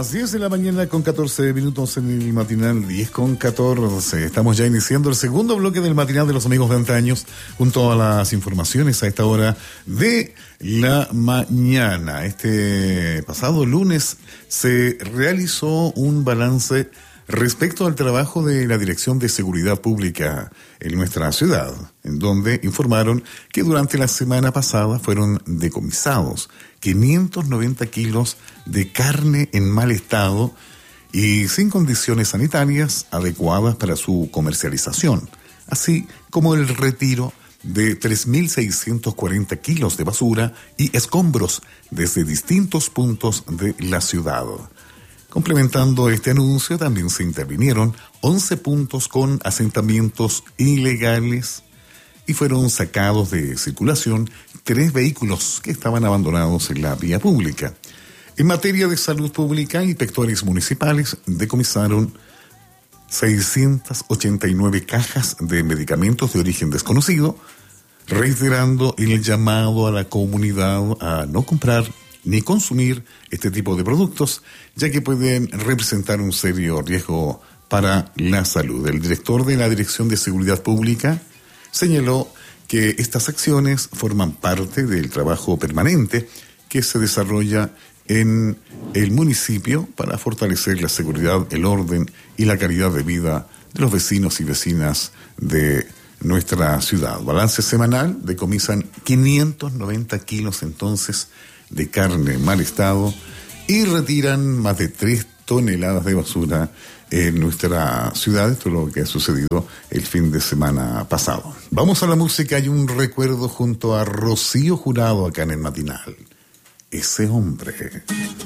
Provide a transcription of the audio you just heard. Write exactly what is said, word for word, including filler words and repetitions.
las diez de la mañana con catorce minutos en el matinal, diez con catorce. Estamos ya iniciando el segundo bloque del matinal de los amigos de antaños, junto a las informaciones a esta hora de la mañana. Este pasado lunes se realizó un balance respecto al trabajo de la Dirección de Seguridad Pública en nuestra ciudad, en donde informaron que durante la semana pasada fueron decomisados quinientos noventa kilos de carne en mal estado y sin condiciones sanitarias adecuadas para su comercialización, así como el retiro de tres mil seiscientos cuarenta kilos de basura y escombros desde distintos puntos de la ciudad. Complementando este anuncio, también se intervinieron once puntos con asentamientos ilegales y fueron sacados de circulación tres vehículos que estaban abandonados en la vía pública. En materia de salud pública, inspectores municipales decomisaron seiscientas ochenta y nueve cajas de medicamentos de origen desconocido, reiterando el llamado a la comunidad a no comprar ni consumir este tipo de productos, ya que pueden representar un serio riesgo para la salud. El director de la Dirección de Seguridad Pública señaló que estas acciones forman parte del trabajo permanente que se desarrolla en el municipio para fortalecer la seguridad, el orden y la calidad de vida de los vecinos y vecinas de nuestra ciudad. Balance semanal: decomisan quinientos noventa kilos entonces de carne en mal estado y retiran más de tres toneladas de basura en nuestra ciudad. Esto es lo que ha sucedido el fin de semana pasado. Vamos a la música. Hay un recuerdo junto a Rocío Jurado acá en el matinal. Ese hombre.